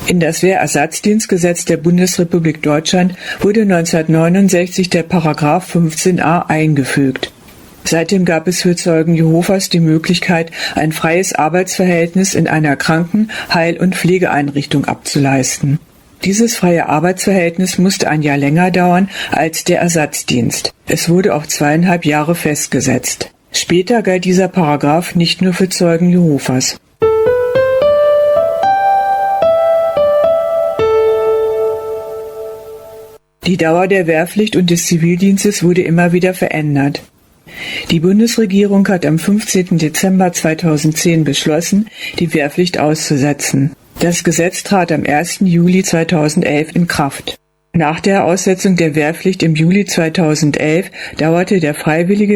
In das Wehrersatzdienstgesetz der Bundesrepublik Deutschland wurde 1969 der Paragraph 15a eingefügt. Seitdem gab es für Zeugen Jehovas die Möglichkeit, ein freies Arbeitsverhältnis in einer Kranken-, Heil- und Pflegeeinrichtung abzuleisten. Dieses freie Arbeitsverhältnis musste ein Jahr länger dauern als der Ersatzdienst. Es wurde auf 2,5 Jahre festgesetzt. Später galt dieser Paragraph nicht nur für Zeugen Jehovas. Die Dauer der Wehrpflicht und des Zivildienstes wurde immer wieder verändert. Die Bundesregierung hat am 15. Dezember 2010 beschlossen, die Wehrpflicht auszusetzen. Das Gesetz trat am 1. Juli 2011 in Kraft. Nach der Aussetzung der Wehrpflicht im Juli 2011 dauerte der freiwillige